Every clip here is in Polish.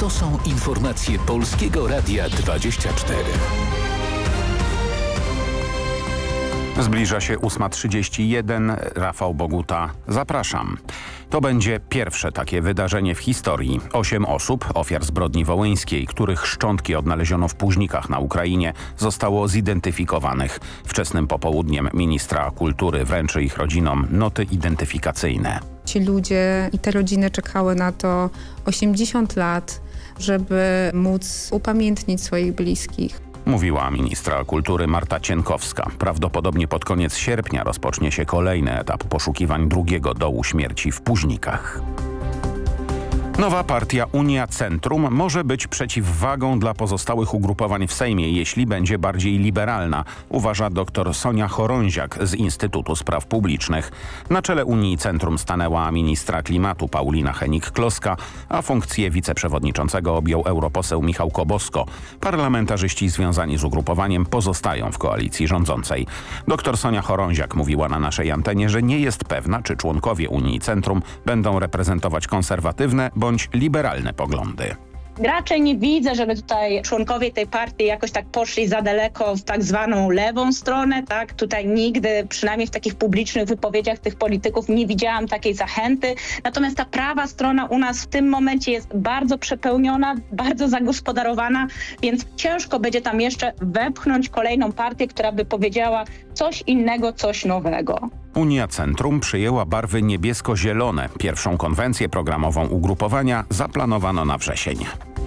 To są informacje Polskiego Radia 24. Zbliża się 8:31. Rafał Boguta. Zapraszam. To będzie pierwsze takie wydarzenie w historii. 8 osób, ofiar zbrodni wołyńskiej, których szczątki odnaleziono w Późnikach na Ukrainie, zostało zidentyfikowanych. Wczesnym popołudniem ministra kultury wręczy ich rodzinom noty identyfikacyjne. Ci ludzie i te rodziny czekały na to 80 lat, żeby móc upamiętnić swoich bliskich. Mówiła ministra kultury Marta Cienkowska. Prawdopodobnie pod koniec sierpnia rozpocznie się kolejny etap poszukiwań drugiego dołu śmierci w Późnikach. Nowa partia Unia Centrum może być przeciwwagą dla pozostałych ugrupowań w Sejmie, jeśli będzie bardziej liberalna, uważa dr Sonia Chorąziak z Instytutu Spraw Publicznych. Na czele Unii Centrum stanęła ministra klimatu Paulina Hennig-Kloska, a funkcję wiceprzewodniczącego objął europoseł Michał Kobosko. Parlamentarzyści związani z ugrupowaniem pozostają w koalicji rządzącej. Dr Sonia Chorąziak mówiła na naszej antenie, że nie jest pewna, czy członkowie Unii Centrum będą reprezentować konserwatywne bądź liberalne poglądy. Raczej nie widzę, żeby tutaj członkowie tej partii jakoś tak poszli za daleko w tak zwaną lewą stronę, tak? Tutaj nigdy, przynajmniej w takich publicznych wypowiedziach tych polityków, nie widziałam takiej zachęty. Natomiast ta prawa strona u nas w tym momencie jest bardzo przepełniona, bardzo zagospodarowana, więc ciężko będzie tam jeszcze wepchnąć kolejną partię, która by powiedziała coś innego, coś nowego. Unia Centrum przyjęła barwy niebiesko-zielone. Pierwszą konwencję programową ugrupowania zaplanowano na wrzesień.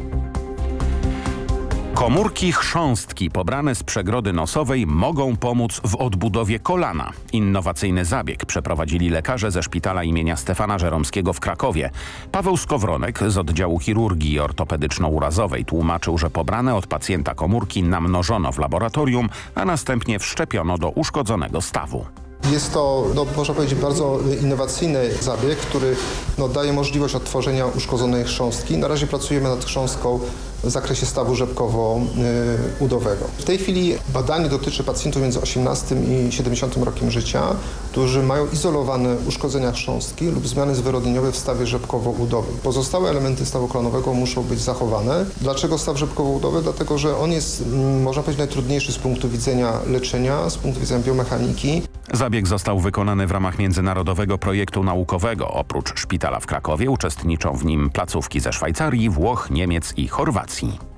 Komórki chrząstki pobrane z przegrody nosowej mogą pomóc w odbudowie kolana. Innowacyjny zabieg przeprowadzili lekarze ze szpitala imienia Stefana Żeromskiego w Krakowie. Paweł Skowronek z oddziału chirurgii ortopedyczno-urazowej tłumaczył, że pobrane od pacjenta komórki namnożono w laboratorium, a następnie wszczepiono do uszkodzonego stawu. Jest to, można powiedzieć, bardzo innowacyjny zabieg, który daje możliwość odtworzenia uszkodzonej chrząstki. Na razie pracujemy nad chrząstką w zakresie stawu rzepkowo-udowego. W tej chwili badanie dotyczy pacjentów między 18 i 70 rokiem życia, którzy mają izolowane uszkodzenia chrząstki lub zmiany zwyrodnieniowe w stawie rzepkowo-udowym. Pozostałe elementy stawu kolanowego muszą być zachowane. Dlaczego staw rzepkowo-udowy? Dlatego, że on jest, można powiedzieć, najtrudniejszy z punktu widzenia leczenia, z punktu widzenia biomechaniki. Zabieg został wykonany w ramach międzynarodowego projektu naukowego. Oprócz szpitala w Krakowie uczestniczą w nim placówki ze Szwajcarii, Włoch, Niemiec i Chorwacji.